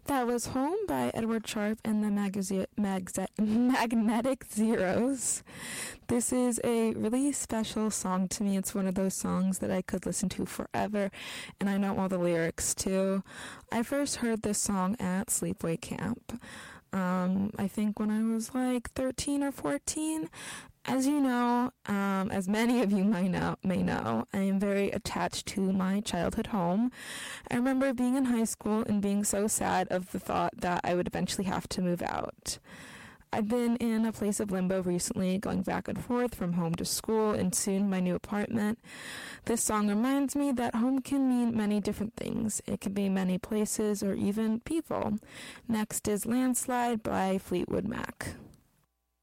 That was Home by Edward Sharpe and the Magnetic Zeros. This is a really special song to me. It's one of those songs that I could listen to forever, and I know all the lyrics too. I first heard this song at sleepaway camp. I think when I was like 13 or 14. As you know, as many of you may know, I am very attached to my childhood home. I remember being in high school and being so sad of the thought that I would eventually have to move out. I've been in a place of limbo recently, going back and forth from home to school and soon my new apartment. This song reminds me that home can mean many different things. It can be many places or even people. Next is Landslide by Fleetwood Mac.